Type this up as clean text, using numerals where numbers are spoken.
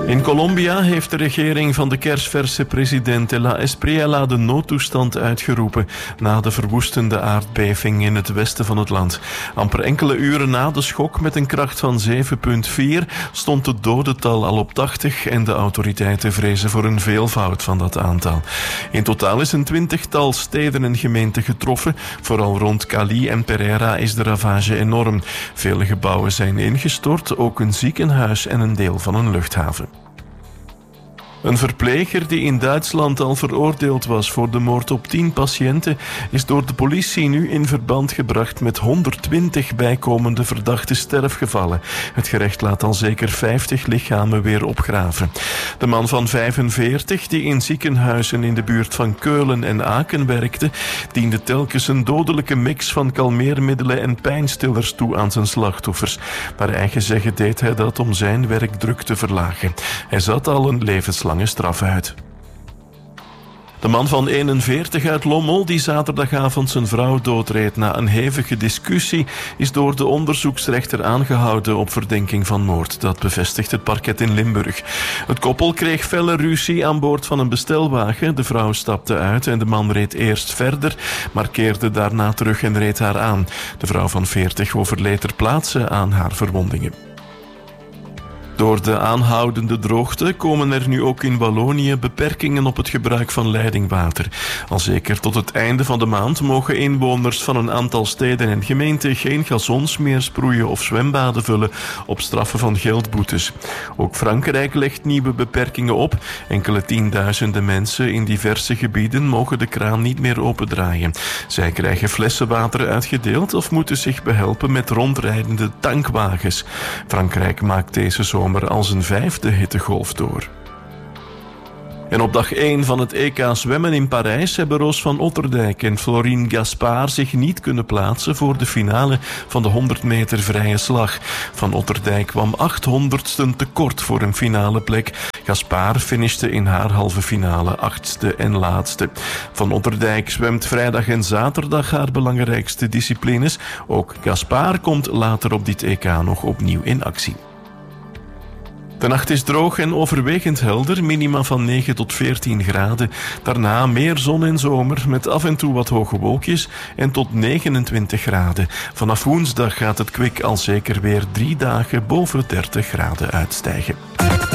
In Colombia heeft de regering van de kersverse president de La Espriella de noodtoestand uitgeroepen na de verwoestende aardbeving in het westen van het land. Amper enkele uren na de schok met een kracht van 7,4 stond het dodental al op 80 en de autoriteiten vrezen voor een veelvoud van dat aantal. In totaal is een 20-tal steden en gemeenten getroffen. Vooral rond Cali en Pereira is de ravage enorm. Vele gebouwen zijn ingestort, ook een ziekenhuis en een deel van een luchthaven. Een verpleger die in Duitsland al veroordeeld was voor de moord op 10 patiënten is door de politie nu in verband gebracht met 120 bijkomende verdachte sterfgevallen. Het gerecht laat al zeker 50 lichamen weer opgraven. De man van 45, die in ziekenhuizen in de buurt van Keulen en Aken werkte, diende telkens een dodelijke mix van kalmeermiddelen en pijnstillers toe aan zijn slachtoffers. Naar eigen zeggen deed hij dat om zijn werkdruk te verlagen. Hij zat al een levenslange straf uit. De man van 41 uit Lommel, die zaterdagavond zijn vrouw doodreed na een hevige discussie, is door de onderzoeksrechter aangehouden op verdenking van moord. Dat bevestigt het parket in Limburg. Het koppel kreeg felle ruzie aan boord van een bestelwagen. De vrouw stapte uit en de man reed eerst verder, maar keerde daarna terug en reed haar aan. De vrouw van 40 overleed ter plaatse aan haar verwondingen. Door de aanhoudende droogte komen er nu ook in Wallonië beperkingen op het gebruik van leidingwater. Al zeker tot het einde van de maand mogen inwoners van een aantal steden en gemeenten geen gazons meer sproeien of zwembaden vullen op straffen van geldboetes. Ook Frankrijk legt nieuwe beperkingen op. Enkele tienduizenden mensen in diverse gebieden mogen de kraan niet meer opendraaien. Zij krijgen flessen water uitgedeeld of moeten zich behelpen met rondrijdende tankwagens. Frankrijk maakt deze zomer als een 5e hittegolf door. En op dag 1 van het EK zwemmen in Parijs hebben Roos van Otterdijk en Florine Gaspard zich niet kunnen plaatsen voor de finale van de 100 meter vrije slag. Van Otterdijk kwam 800ste tekort voor een finale plek. Gaspard finishte in haar halve finale 8e en laatste. Van Otterdijk zwemt vrijdag en zaterdag haar belangrijkste disciplines. Ook Gaspard komt later op dit EK nog opnieuw in actie. De nacht is droog en overwegend helder, minima van 9 tot 14 graden. Daarna meer zon en zomer met af en toe wat hoge wolkjes en tot 29 graden. Vanaf woensdag gaat het kwik al zeker weer 3 dagen boven 30 graden uitstijgen.